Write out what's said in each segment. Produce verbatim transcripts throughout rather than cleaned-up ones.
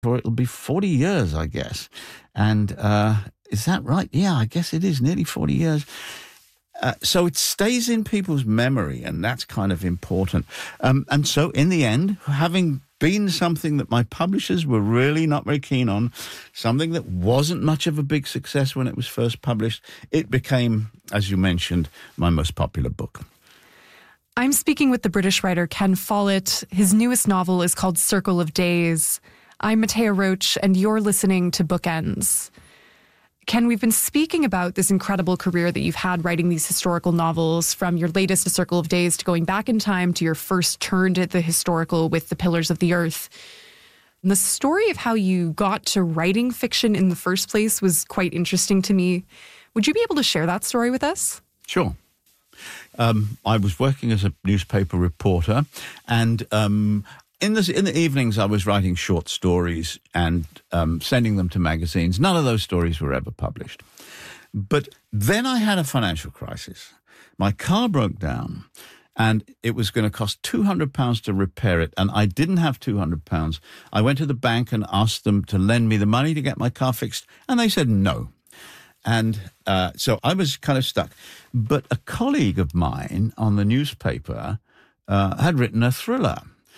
or it'll be forty years, I guess. And uh, is that right? Yeah, I guess it is nearly forty years. Uh, so it stays in people's memory, and that's kind of important. Um, and so in the end, having been something that my publishers were really not very keen on, something that wasn't much of a big success when it was first published, it became, as you mentioned, my most popular book. I'm speaking with the British writer Ken Follett. His newest novel is called Circle of Days. I'm Matea Roach, and you're listening to Bookends. Ken, we've been speaking about this incredible career that you've had writing these historical novels, from your latest A Circle of Days to going back in time to your first turn to the historical with The Pillars of the Earth. And the story of how you got to writing fiction in the first place was quite interesting to me. Would you be able to share that story with us? Sure. Um, I was working as a newspaper reporter, and um, in the in the evenings I was writing short stories and um, sending them to magazines. None of those stories were ever published. But then I had a financial crisis. My car broke down, and it was going to cost two hundred pounds to repair it, and I didn't have two hundred pounds. I went to the bank and asked them to lend me the money to get my car fixed, and they said no. And uh, so I was kind of stuck. But a colleague of mine on the newspaper uh, had written a thriller,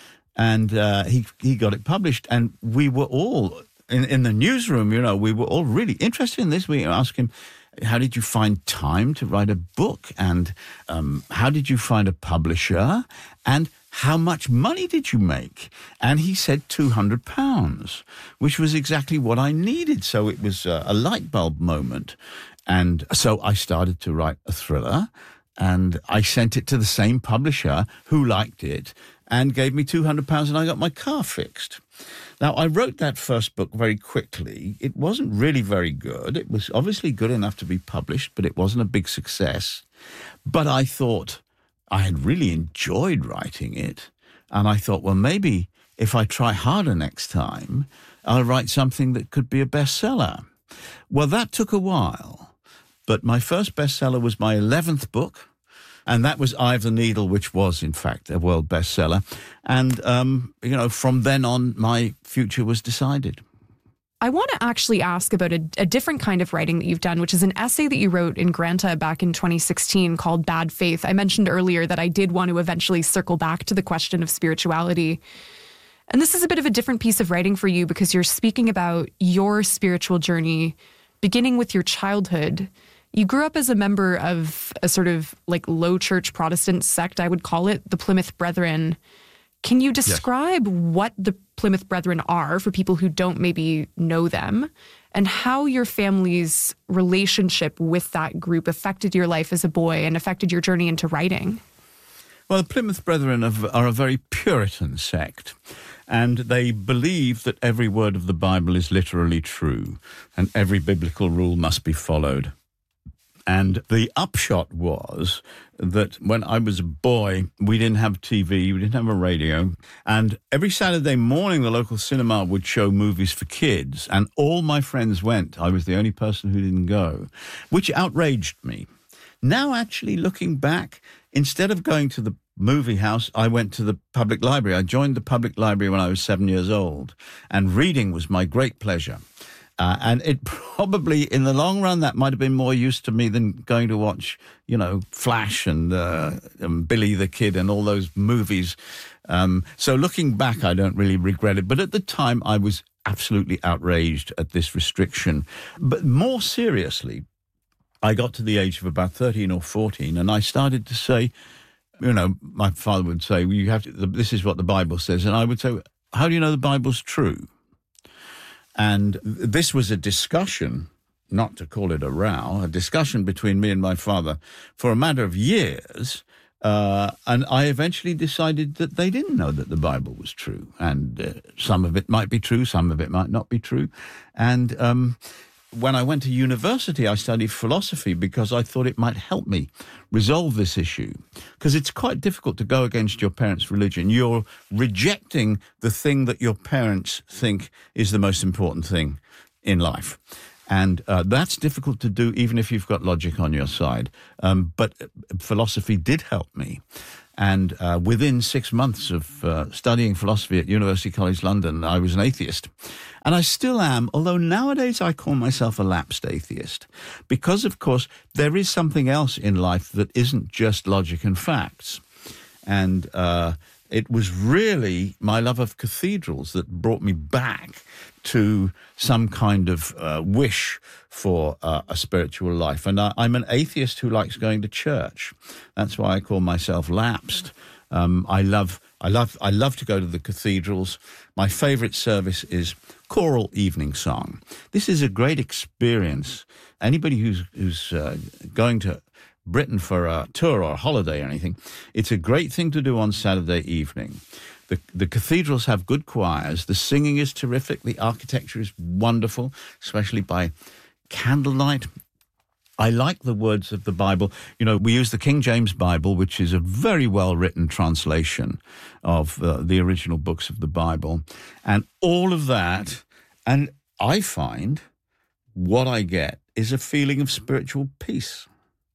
and uh, he he got it published. And we were all, in, in the newsroom, you know, we were all really interested in this. We asked him, how did you find time to write a book? And um, how did you find a publisher? And how much money did you make? And he said two hundred pounds, which was exactly what I needed. So it was a, a light bulb moment. And so I started to write a thriller, and I sent it to the same publisher who liked it and gave me two hundred pounds, and I got my car fixed. Now, I wrote that first book very quickly. It wasn't really very good. It was obviously good enough to be published, but it wasn't a big success. But I thought I had really enjoyed writing it, and I thought, well, maybe if I try harder next time, I'll write something that could be a bestseller. Well, that took a while, but my first bestseller was my eleventh book, and that was Eye of the Needle, which was, in fact, a world bestseller. And, um, you know, from then on, my future was decided. I want to actually ask about a, a different kind of writing that you've done, which is an essay that you wrote in Granta back in twenty sixteen called Bad Faith. I mentioned earlier that I did want to eventually circle back to the question of spirituality. And this is a bit of a different piece of writing for you because you're speaking about your spiritual journey, beginning with your childhood. You grew up as a member of a sort of like low church Protestant sect, I would call it, the Plymouth Brethren. Can you describe yes. what the Plymouth Brethren are for people who don't maybe know them, and how your family's relationship with that group affected your life as a boy and affected your journey into writing? Well, the Plymouth Brethren are a very Puritan sect, and they believe that every word of the Bible is literally true, and every biblical rule must be followed. And the upshot was that when I was a boy, we didn't have T V, we didn't have a radio, and every Saturday morning the local cinema would show movies for kids, and all my friends went. I was the only person who didn't go, which outraged me. Now, actually, looking back, instead of going to the movie house, I went to the public library. I joined the public library when I was seven years old, and reading was my great pleasure. Uh, and it probably, in the long run, that might have been more use to me than going to watch, you know, Flash and, uh, and Billy the Kid and all those movies. Um, so looking back, I don't really regret it. But at the time, I was absolutely outraged at this restriction. But more seriously, I got to the age of about thirteen or fourteen, and I started to say, you know, my father would say, well, you have to, this is what the Bible says. And I would say, how do you know the Bible's true? And this was a discussion, not to call it a row, a discussion between me and my father for a matter of years. Uh, and I eventually decided that they didn't know that the Bible was true. And uh, some of it might be true, some of it might not be true. And um, when I went to university, I studied philosophy because I thought it might help me resolve this issue. Because it's quite difficult to go against your parents' religion. You're rejecting the thing that your parents think is the most important thing in life. And uh, that's difficult to do even if you've got logic on your side. Um, but philosophy did help me. And uh, within six months of uh, studying philosophy at University College London, I was an atheist. And I still am, although nowadays I call myself a lapsed atheist. Because, of course, there is something else in life that isn't just logic and facts. And uh, it was really my love of cathedrals that brought me back to some kind of uh, wish for uh, a spiritual life. And I, I'm an atheist who likes going to church. That's why I call myself lapsed. Um, I love, I love, I love to go to the cathedrals. My favourite service is choral evening song. This is a great experience. Anybody who's who's uh, going to Britain for a tour or a holiday or anything, it's a great thing to do on Saturday evening. The, the cathedrals have good choirs. The singing is terrific. The architecture is wonderful, especially by candlelight. I like the words of the Bible. You know, we use the King James Bible, which is a very well-written translation of uh, the original books of the Bible. And all of that, and I find what I get is a feeling of spiritual peace.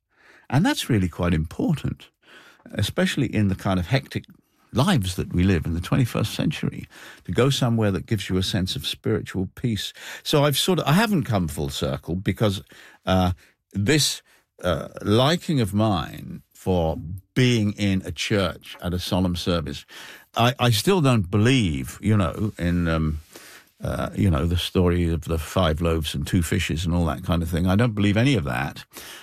And that's really quite important, especially in the kind of hectic lives that we live in the twenty-first century, to go somewhere that gives you a sense of spiritual peace. So I've sort of, I haven't come full circle because uh, this uh, liking of mine for being in a church at a solemn service, I, I still don't believe, you know, in, um, uh, you know, the story of the five loaves and two fishes and all that kind of thing. I don't believe any of that.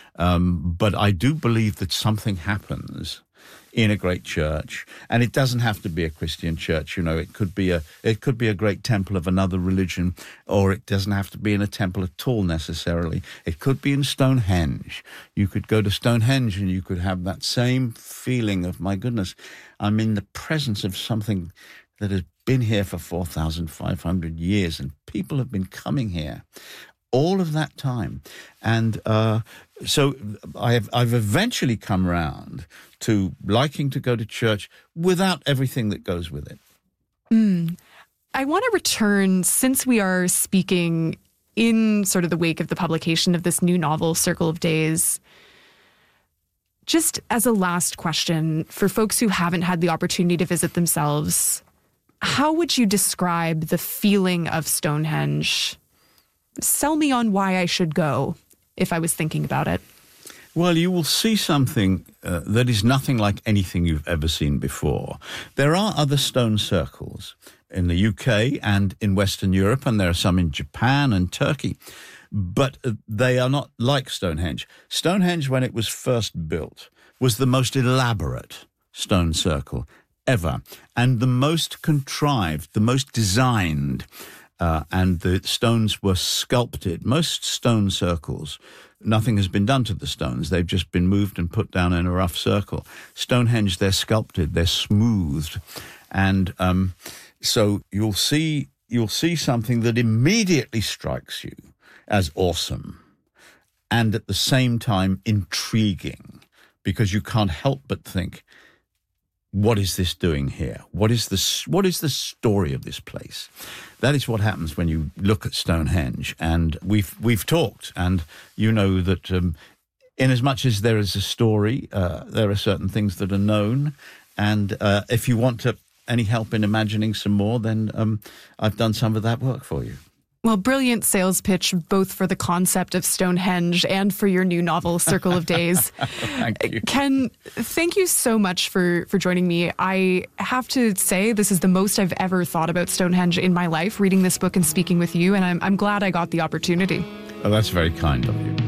Um, but I do believe that something happens in a great church, and it doesn't have to be a Christian church. You know, it could be a it could be a great temple of another religion, or it doesn't have to be in a temple at all necessarily. It could be in Stonehenge. You could go to Stonehenge and you could have that same feeling of, my goodness, I'm in the presence of something that has been here for four thousand five hundred years, and people have been coming here all of that time. And uh, so I have, I've eventually come round to liking to go to church without everything that goes with it. Mm. I want to return, since we are speaking in sort of the wake of the publication of this new novel, Circle of Days, just as a last question for folks who haven't had the opportunity to visit themselves, how would you describe the feeling of Stonehenge? Sell me on why I should go if I was thinking about it. Well, you will see something uh, that is nothing like anything you've ever seen before. There are other stone circles in the U K and in Western Europe, and there are some in Japan and Turkey, but uh, they are not like Stonehenge. Stonehenge, when it was first built, was the most elaborate stone circle ever, and the most contrived, the most designed. Uh, and the stones were sculpted. Most stone circles, nothing has been done to the stones. They've just been moved and put down in a rough circle. Stonehenge, they're sculpted, they're smoothed. And um, so you'll see, you'll see something that immediately strikes you as awesome and at the same time intriguing, because you can't help but think, what is this doing here? What is the, what is the story of this place? That is what happens when you look at Stonehenge. And we've we've talked, and you know that um, in as much as there is a story, uh, there are certain things that are known. And uh, if you want to, any help in imagining some more, then um, I've done some of that work for you. Well, brilliant sales pitch, both for the concept of Stonehenge and for your new novel, Circle of Days. Thank you. Ken, thank you so much for, for joining me. I have to say this is the most I've ever thought about Stonehenge in my life, reading this book and speaking with you, and I'm, I'm glad I got the opportunity. Oh, that's very kind of you.